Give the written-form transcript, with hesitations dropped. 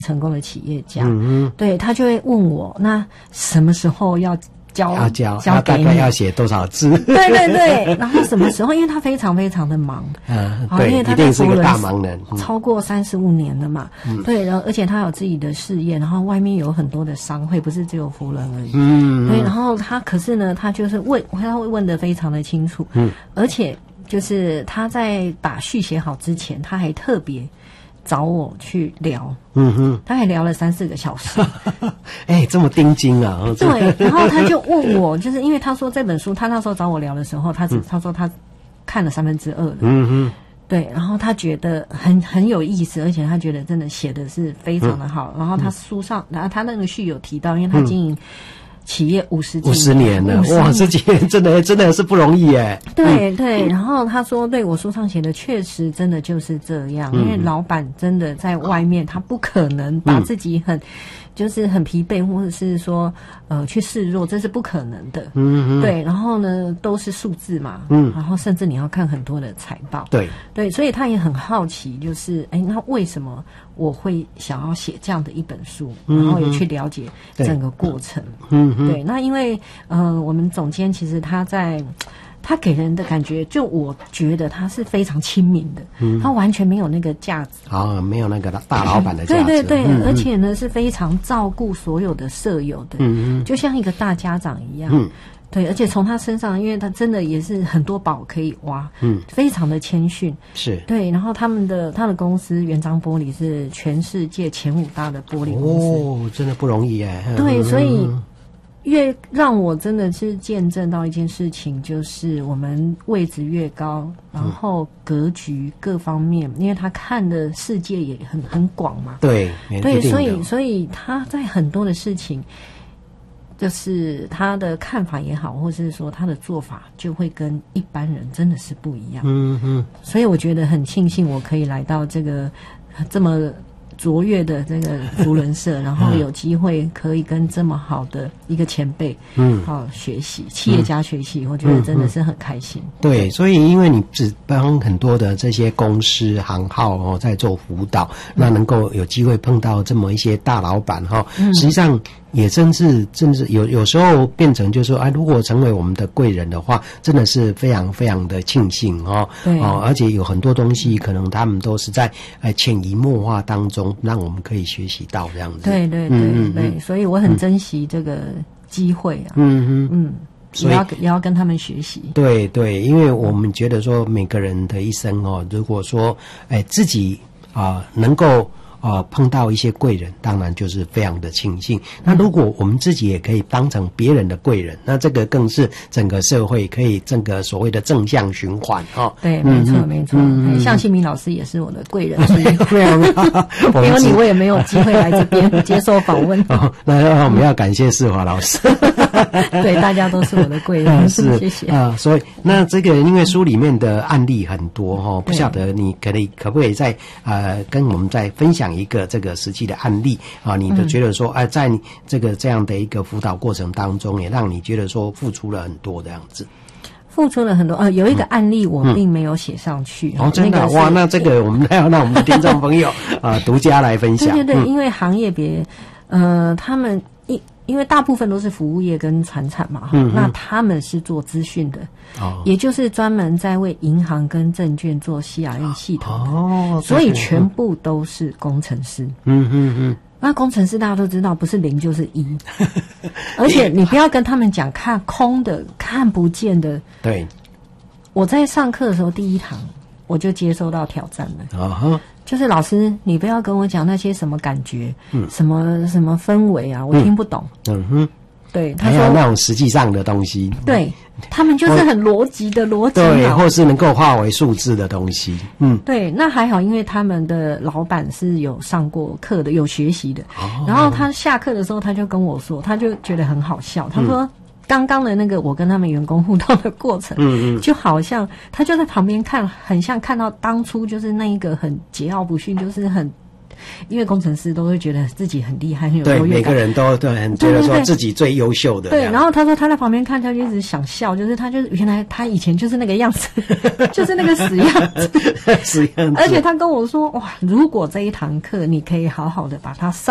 成功的企业家，对，他就会问我，那什么时候要交大概要写多少字？ 对对对，然后什么时候？因为他非常非常的忙， 对， 因为他一定是个大忙人， 超过35年了嘛，对，然后而且他有自己的事业，然后外面有很多的商会，不是只有福伦而已，对，然后他可是呢，他就是他会问得非常的清楚，而且就是他在把序写好之前，他还特别找我去聊，他还聊了3-4个小时， 这么盯紧啊！ 对，然后他就问我，就是因为他说这本书，他那时候找我聊的时候，他说他看了2/3了，对，然后他觉得很有意思，而且他觉得真的写的是非常的好，然后他书上，然后他那个序有提到，因为他经营企业50年了， 哇，这几年真的是不容易耶。 对对，然后他说，对我书上写的确实真的就是这样，因为老板真的在外面，他不可能把自己就是很疲惫，或者是说去示弱，这是不可能的。对，然后呢都是数字嘛，然后甚至你要看很多的财报。对，所以他也很好奇，就是那为什么我会想要写这样的一本书，然后也去了解整个过程。对，那因为我们总监其实他给人的感觉，就我觉得他是非常亲民的，他完全没有那个架子， 没有那个大老板的架子， 对对对，而且呢是非常照顾所有的舍友的，就像一个大家长一样，对，而且从他身上，因为他真的也是很多宝可以挖，非常的谦逊， 是对， 然后他的公司原章玻璃是全世界前5大的玻璃公司， 真的不容易耶， 对，所以。越让我真的是见证到一件事情，就是我们位置越高，然后格局各方面，因为他看的世界也很广嘛。对，所以他在很多的事情，就是他的看法也好，或是说他的做法，就会跟一般人真的是不一样。所以我觉得很庆幸我可以来到这个这么卓越的这个福伦社，然后有机会可以跟这么好的一个前辈，学习企业家学习，我觉得真的是很开心。对， 所以因为你只帮很多的这些公司行号在做辅导，那能够有机会碰到这么一些大老板实际上也真是有时候变成就是说如果成为我们的贵人的话，真的是非常非常的庆幸而且有很多东西可能他们都是在潜移默化当中让我们可以学习到这样子。对对对对， 所以我很珍惜这个机会啊。所以也要跟他们学习。 对对，因为我们觉得说每个人的一生如果说自己能够碰到一些贵人，当然就是非常的庆幸。那如果我们自己也可以当成别人的贵人，那这个更是整个社会可以整个所谓的正向循环对，没错没错。向新民老师也是我的贵人之一。没有没有你我也没有机会来这边接受访问。 那我们要感谢世华老师。 对，大家都是我的贵人。是，谢谢所以那这个因为书里面的案例很多不晓得你可不可以再跟我们再分享一个这个实际的案例你就觉得说在你这样的一个辅导过程当中，也让你觉得说付出了很多这样子。 付出了很多有一个案例我并没有写上去真的哇，那这个我们要让我们的听众朋友独家来分享。 对对对，因为行业别他们因为大部分都是服务业跟传产嘛那他们是做资讯的也就是专门在为银行跟证券做 CRM 系统的所以全部都是工程师。那工程师大家都知道不是0就是1而且你不要跟他们讲看空的看不见的。对，我在上课的时候第一堂我就接收到挑战了就是老师你不要跟我讲那些什么感觉什么什么氛围啊我听不懂。对，他说还有那种实际上的东西， 对，他们就是很逻辑的逻辑， 对，或是能够化为数字的东西。 对，那还好，因为他们的老板是有上过课的，有学习的。然后他下课的时候，他就跟我说，他就觉得很好笑，他说刚刚的那个我跟他们员工互动的过程，就好像他就在旁边看，很像看到当初就是那一个很桀骜不驯，就是很因为工程师都会觉得自己很厉害，很有对， 优越感， 每个人都对很觉得说自己最优秀的。 对，然后他说他在旁边看，他就一直想笑，就是他就是原来他以前就是那个样子，就是那个死样子， 死样子。 而且他跟我说，哇，如果这一堂课你可以好好的把它